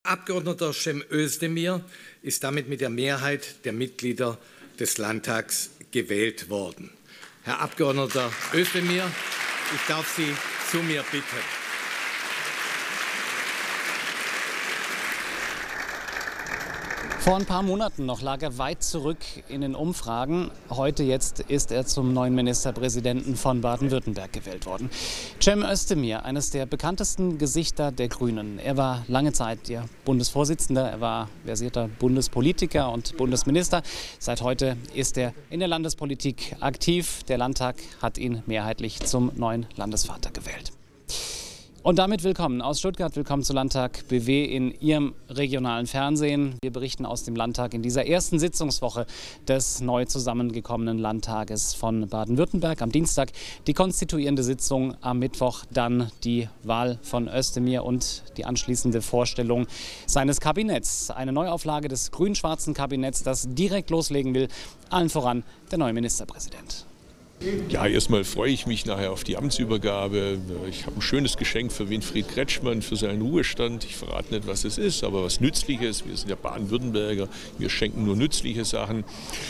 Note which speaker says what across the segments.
Speaker 1: Abgeordneter Cem Özdemir ist damit mit der Mehrheit der Mitglieder des Landtags gewählt worden. Herr Abgeordneter Özdemir, ich darf Sie zu mir bitten.
Speaker 2: Vor ein paar Monaten noch lag er weit zurück in den Umfragen. Heute jetzt ist er zum neuen Ministerpräsidenten von Baden-Württemberg gewählt worden. Cem Özdemir, eines der bekanntesten Gesichter der Grünen. Er war lange Zeit ihr Bundesvorsitzender, er war versierter Bundespolitiker und Bundesminister. Seit heute ist er in der Landespolitik aktiv. Der Landtag hat ihn mehrheitlich zum neuen Landesvater gewählt. Und damit willkommen aus Stuttgart, willkommen zu Landtag BW in Ihrem regionalen Fernsehen. Wir berichten aus dem Landtag in dieser ersten Sitzungswoche des neu zusammengekommenen Landtages von Baden-Württemberg. Am Dienstag die konstituierende Sitzung, am Mittwoch dann die Wahl von Özdemir und die anschließende Vorstellung seines Kabinetts. Eine Neuauflage des grün-schwarzen Kabinetts, das direkt loslegen will, allen voran der neue Ministerpräsident.
Speaker 3: Ja, erstmal freue ich mich nachher auf die Amtsübergabe. Ich habe ein schönes Geschenk für Winfried Kretschmann für seinen Ruhestand. Ich verrate nicht, was es ist, aber was Nützliches. Wir sind ja Baden-Württemberger, wir schenken nur nützliche Sachen.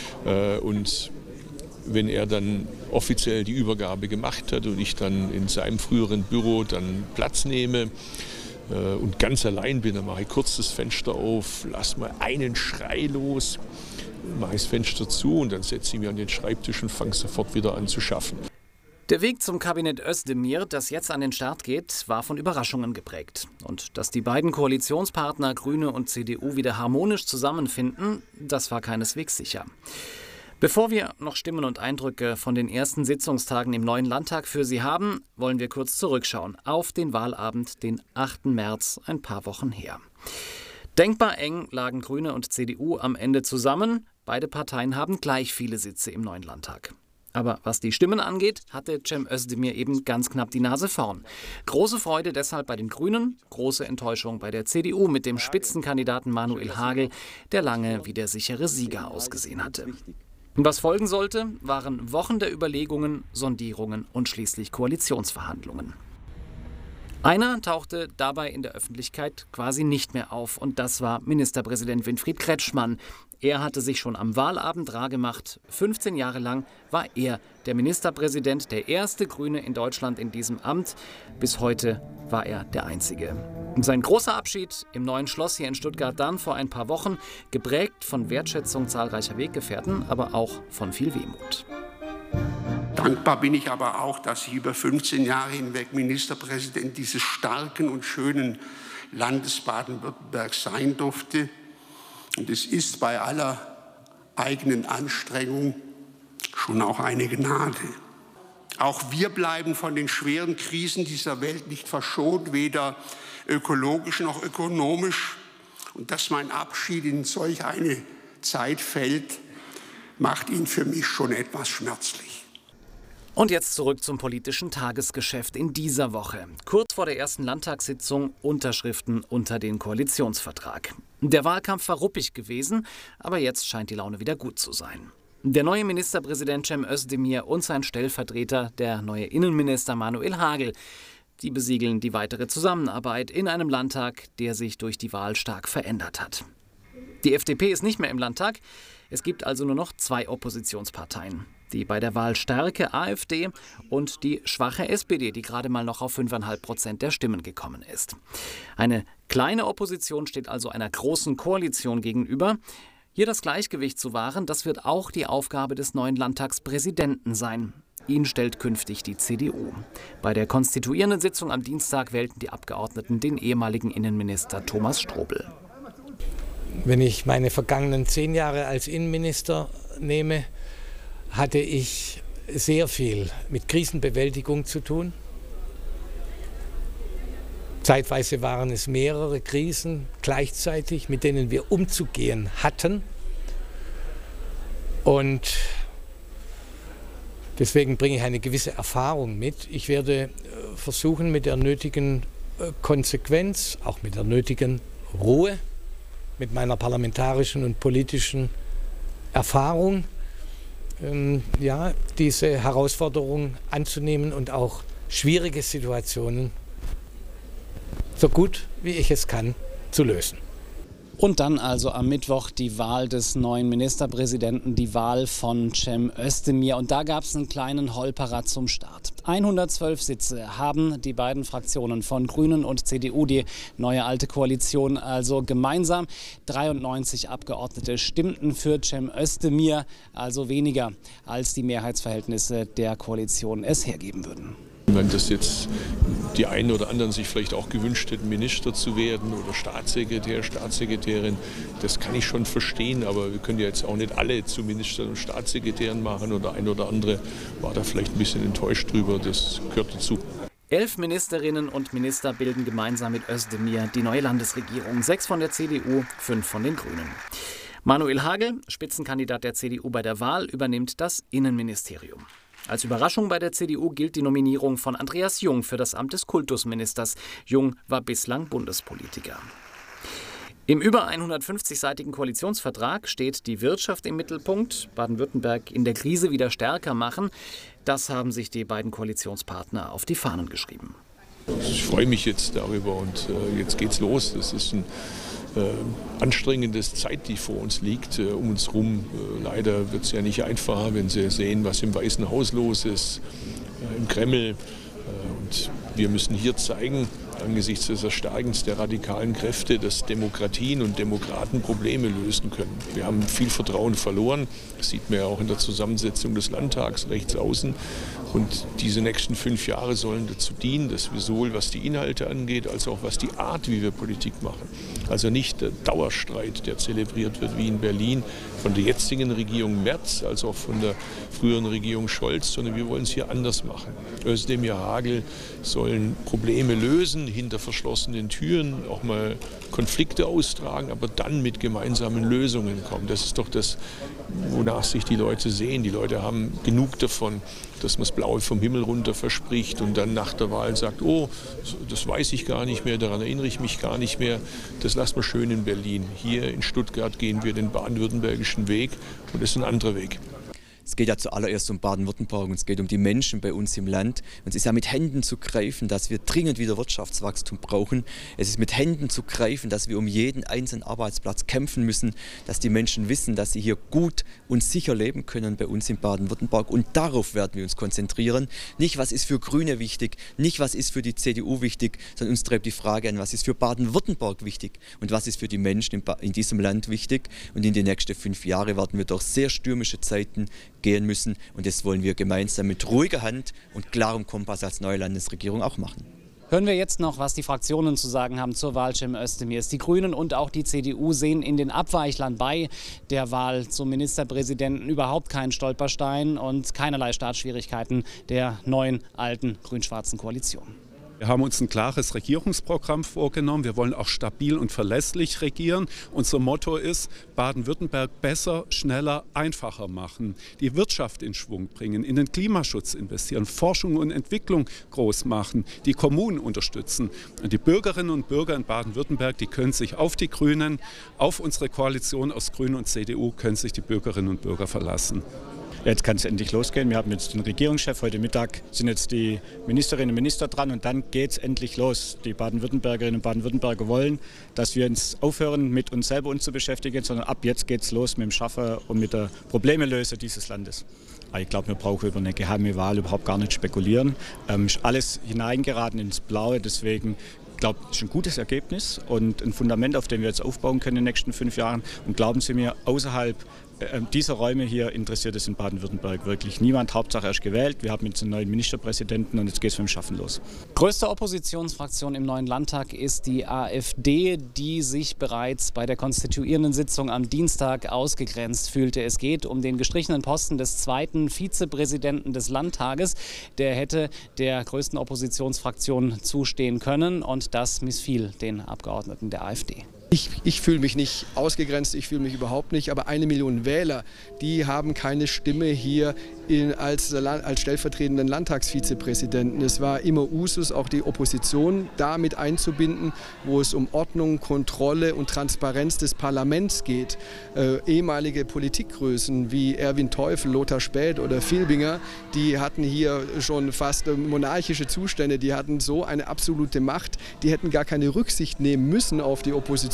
Speaker 3: Und wenn er dann offiziell die Übergabe gemacht hat und ich dann in seinem früheren Büro dann Platz nehme und ganz allein bin, dann mache ich kurz das Fenster auf, lasse mal einen Schrei los, mache das Fenster zu und dann setze ich mich an den Schreibtisch und fange sofort wieder an zu schaffen.
Speaker 2: Der Weg zum Kabinett Özdemir, das jetzt an den Start geht, war von Überraschungen geprägt. Und dass die beiden Koalitionspartner Grüne und CDU wieder harmonisch zusammenfinden, das war keineswegs sicher. Bevor wir noch Stimmen und Eindrücke von den ersten Sitzungstagen im neuen Landtag für Sie haben, wollen wir kurz zurückschauen auf den Wahlabend, den 8. März, ein paar Wochen her. Denkbar eng lagen Grüne und CDU am Ende zusammen. Beide Parteien haben gleich viele Sitze im neuen Landtag. Aber was die Stimmen angeht, hatte Cem Özdemir eben ganz knapp die Nase vorn. Große Freude deshalb bei den Grünen, große Enttäuschung bei der CDU mit dem Spitzenkandidaten Manuel Hagel, der lange wie der sichere Sieger ausgesehen hatte. Und was folgen sollte, waren Wochen der Überlegungen, Sondierungen und schließlich Koalitionsverhandlungen. Einer tauchte dabei in der Öffentlichkeit quasi nicht mehr auf und das war Ministerpräsident Winfried Kretschmann. Er hatte sich schon am Wahlabend rar gemacht. 15 Jahre lang war er der Ministerpräsident, der erste Grüne in Deutschland in diesem Amt. Bis heute war er der Einzige. Und sein großer Abschied im neuen Schloss hier in Stuttgart dann vor ein paar Wochen, geprägt von Wertschätzung zahlreicher Weggefährten, aber auch von viel Wehmut.
Speaker 4: Dankbar bin ich aber auch, dass ich über 15 Jahre hinweg Ministerpräsident dieses starken und schönen Landes Baden-Württemberg sein durfte. Und es ist bei aller eigenen Anstrengung schon auch eine Gnade. Auch wir bleiben von den schweren Krisen dieser Welt nicht verschont, weder ökologisch noch ökonomisch. Und dass mein Abschied in solch eine Zeit fällt, macht ihn für mich schon etwas schmerzlich.
Speaker 2: Und jetzt zurück zum politischen Tagesgeschäft in dieser Woche. Kurz vor der ersten Landtagssitzung Unterschriften unter den Koalitionsvertrag. Der Wahlkampf war ruppig gewesen, aber jetzt scheint die Laune wieder gut zu sein. Der neue Ministerpräsident Cem Özdemir und sein Stellvertreter, der neue Innenminister Manuel Hagel, die besiegeln die weitere Zusammenarbeit in einem Landtag, der sich durch die Wahl stark verändert hat. Die FDP ist nicht mehr im Landtag. Es gibt also nur noch zwei Oppositionsparteien. Die bei der Wahl starke AfD und die schwache SPD, die gerade mal noch auf 5,5% der Stimmen gekommen ist. Eine kleine Opposition steht also einer großen Koalition gegenüber. Hier das Gleichgewicht zu wahren, das wird auch die Aufgabe des neuen Landtagspräsidenten sein. Ihn stellt künftig die CDU. Bei der konstituierenden Sitzung am Dienstag wählten die Abgeordneten den ehemaligen Innenminister Thomas Strobel.
Speaker 1: Wenn ich meine vergangenen 10 Jahre als Innenminister nehme, hatte ich sehr viel mit Krisenbewältigung zu tun. Zeitweise waren es mehrere Krisen gleichzeitig, mit denen wir umzugehen hatten. Und deswegen bringe ich eine gewisse Erfahrung mit. Ich werde versuchen, mit der nötigen Konsequenz, auch mit der nötigen Ruhe, mit meiner parlamentarischen und politischen Erfahrung, diese Herausforderung anzunehmen und auch schwierige Situationen so gut wie ich es kann zu lösen.
Speaker 2: Und dann also am Mittwoch die Wahl des neuen Ministerpräsidenten, die Wahl von Cem Özdemir. Und da gab es einen kleinen Holperer zum Start. 112 Sitze haben die beiden Fraktionen von Grünen und CDU, die neue alte Koalition, also gemeinsam. 93 Abgeordnete stimmten für Cem Özdemir, also weniger als die Mehrheitsverhältnisse der Koalition es hergeben würden.
Speaker 3: Wenn das jetzt die einen oder anderen sich vielleicht auch gewünscht hätten, Minister zu werden oder Staatssekretär, Staatssekretärin, das kann ich schon verstehen, aber wir können ja jetzt auch nicht alle zu Ministern und Staatssekretären machen oder ein oder andere war da vielleicht ein bisschen enttäuscht drüber, das gehört dazu.
Speaker 2: 11 Ministerinnen und Minister bilden gemeinsam mit Özdemir die neue Landesregierung, 6 von der CDU, 5 von den Grünen. Manuel Hagel, Spitzenkandidat der CDU bei der Wahl, übernimmt das Innenministerium. Als Überraschung bei der CDU gilt die Nominierung von Andreas Jung für das Amt des Kultusministers. Jung war bislang Bundespolitiker. Im über 150-seitigen Koalitionsvertrag steht die Wirtschaft im Mittelpunkt. Baden-Württemberg in der Krise wieder stärker machen. Das haben sich die beiden Koalitionspartner auf die Fahnen geschrieben.
Speaker 3: Ich freue mich jetzt darüber und jetzt geht's los. Das ist ein anstrengendes Zeit, die vor uns liegt, um uns rum. Leider wird es ja nicht einfacher, wenn Sie sehen, was im Weißen Haus los ist, im Kreml. Und wir müssen hier zeigen, angesichts des Erstarkens der radikalen Kräfte, dass Demokratien und Demokraten Probleme lösen können. Wir haben viel Vertrauen verloren. Das sieht man ja auch in der Zusammensetzung des Landtags rechts außen. Und diese nächsten 5 Jahre sollen dazu dienen, dass wir sowohl was die Inhalte angeht, als auch was die Art, wie wir Politik machen. Also nicht der Dauerstreit, der zelebriert wird wie in Berlin von der jetzigen Regierung Merz, als auch von der früheren Regierung Scholz, sondern wir wollen es hier anders machen. Özdemir, Hagel sollen Probleme lösen, hinter verschlossenen Türen auch mal Konflikte austragen, aber dann mit gemeinsamen Lösungen kommen. Das ist doch das, wonach sich die Leute sehen. Die Leute haben genug davon, dass man das Blaue vom Himmel runter verspricht und dann nach der Wahl sagt, oh, das weiß ich gar nicht mehr, daran erinnere ich mich gar nicht mehr. Das lassen wir schön in Berlin. Hier in Stuttgart gehen wir den baden-württembergischen Weg und das ist ein anderer Weg.
Speaker 5: Es geht ja zuallererst um Baden-Württemberg und es geht um die Menschen bei uns im Land. Und es ist ja mit Händen zu greifen, dass wir dringend wieder Wirtschaftswachstum brauchen. Es ist mit Händen zu greifen, dass wir um jeden einzelnen Arbeitsplatz kämpfen müssen, dass die Menschen wissen, dass sie hier gut und sicher leben können bei uns in Baden-Württemberg. Und darauf werden wir uns konzentrieren. Nicht, was ist für Grüne wichtig, nicht, was ist für die CDU wichtig, sondern uns treibt die Frage an, was ist für Baden-Württemberg wichtig und was ist für die Menschen in diesem Land wichtig. Und in den nächsten 5 Jahren werden wir durch sehr stürmische Zeiten gehen müssen und das wollen wir gemeinsam mit ruhiger Hand und klarem Kompass als neue Landesregierung auch machen.
Speaker 2: Hören wir jetzt noch, was die Fraktionen zu sagen haben zur Wahl Cem Özdemirs. Die Grünen und auch die CDU sehen in den Abweichlern bei der Wahl zum Ministerpräsidenten überhaupt keinen Stolperstein und keinerlei Startschwierigkeiten der neuen, alten, grün-schwarzen Koalition.
Speaker 6: Wir haben uns ein klares Regierungsprogramm vorgenommen. Wir wollen auch stabil und verlässlich regieren. Unser Motto ist, Baden-Württemberg besser, schneller, einfacher machen. Die Wirtschaft in Schwung bringen, in den Klimaschutz investieren, Forschung und Entwicklung groß machen, die Kommunen unterstützen. Und die Bürgerinnen und Bürger in Baden-Württemberg, die können sich auf die Grünen, auf unsere Koalition aus Grünen und CDU, können sich die Bürgerinnen und Bürger verlassen.
Speaker 7: Jetzt kann es endlich losgehen. Wir haben jetzt den Regierungschef. Heute Mittag sind jetzt die Ministerinnen und Minister dran und dann geht es endlich los. Die Baden-Württembergerinnen und Baden-Württemberger wollen, dass wir uns aufhören, mit uns selber zu beschäftigen, sondern ab jetzt geht es los mit dem Schaffen und mit der Problemelöse dieses Landes. Ich glaube, wir brauchen über eine geheime Wahl überhaupt gar nicht spekulieren. Ist alles hineingeraten ins Blaue, deswegen ich glaube, es ist ein gutes Ergebnis und ein Fundament, auf dem wir jetzt aufbauen können in den nächsten 5 Jahren. Und glauben Sie mir, außerhalb dieser Räume hier interessiert es in Baden-Württemberg wirklich niemand. Hauptsache er ist gewählt. Wir haben jetzt einen neuen Ministerpräsidenten und jetzt geht es mit dem Schaffen los.
Speaker 2: Größte Oppositionsfraktion im neuen Landtag ist die AfD, die sich bereits bei der konstituierenden Sitzung am Dienstag ausgegrenzt fühlte. Es geht um den gestrichenen Posten des zweiten Vizepräsidenten des Landtages. Der hätte der größten Oppositionsfraktion zustehen können und das missfiel den Abgeordneten der AfD.
Speaker 8: Ich fühle mich nicht ausgegrenzt, ich fühle mich überhaupt nicht, aber 1 Million Wähler, die haben keine Stimme hier als stellvertretenden Landtagsvizepräsidenten. Es war immer Usus, auch die Opposition da mit einzubinden, wo es um Ordnung, Kontrolle und Transparenz des Parlaments geht. Ehemalige Politikgrößen wie Erwin Teufel, Lothar Späth oder Filbinger, die hatten hier schon fast monarchische Zustände, die hatten so eine absolute Macht, die hätten gar keine Rücksicht nehmen müssen auf die Opposition.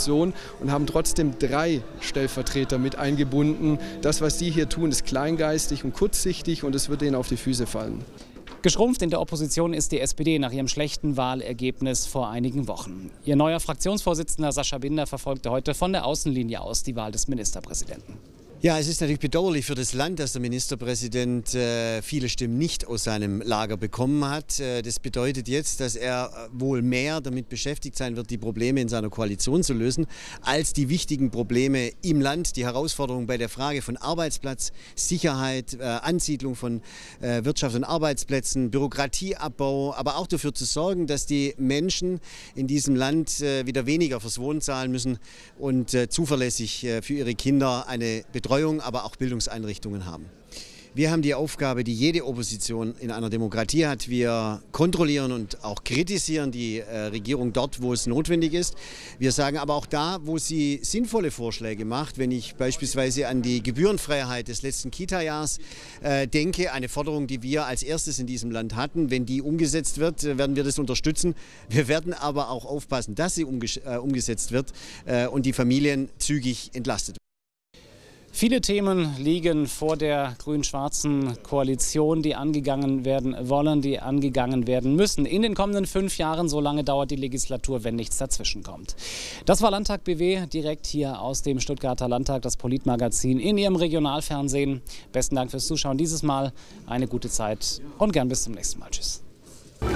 Speaker 8: Opposition und haben trotzdem 3 Stellvertreter mit eingebunden. Das, was Sie hier tun, ist kleingeistig und kurzsichtig und es wird Ihnen auf die Füße fallen.
Speaker 2: Geschrumpft in der Opposition ist die SPD nach ihrem schlechten Wahlergebnis vor einigen Wochen. Ihr neuer Fraktionsvorsitzender Sascha Binder verfolgte heute von der Außenlinie aus die Wahl des Ministerpräsidenten.
Speaker 9: Ja, es ist natürlich bedauerlich für das Land, dass der Ministerpräsident viele Stimmen nicht aus seinem Lager bekommen hat. Das bedeutet jetzt, dass er wohl mehr damit beschäftigt sein wird, die Probleme in seiner Koalition zu lösen, als die wichtigen Probleme im Land, die Herausforderungen bei der Frage von Arbeitsplatz, Sicherheit, Ansiedlung von Wirtschaft und Arbeitsplätzen, Bürokratieabbau, aber auch dafür zu sorgen, dass die Menschen in diesem Land wieder weniger fürs Wohnen zahlen müssen und zuverlässig für ihre Kinder eine Betreuung, aber auch Bildungseinrichtungen haben. Wir haben die Aufgabe, die jede Opposition in einer Demokratie hat. Wir kontrollieren und auch kritisieren die Regierung dort, wo es notwendig ist. Wir sagen aber auch da, wo sie sinnvolle Vorschläge macht. Wenn ich beispielsweise an die Gebührenfreiheit des letzten Kita-Jahres denke, eine Forderung, die wir als erstes in diesem Land hatten. Wenn die umgesetzt wird, werden wir das unterstützen. Wir werden aber auch aufpassen, dass sie umgesetzt wird und die Familien zügig entlastet werden.
Speaker 2: Viele Themen liegen vor der grün-schwarzen Koalition, die angegangen werden wollen, die angegangen werden müssen. In den kommenden 5 Jahren, so lange dauert die Legislatur, wenn nichts dazwischen kommt. Das war Landtag BW, direkt hier aus dem Stuttgarter Landtag, das Politmagazin in Ihrem Regionalfernsehen. Besten Dank fürs Zuschauen dieses Mal, eine gute Zeit und gern bis zum nächsten Mal. Tschüss.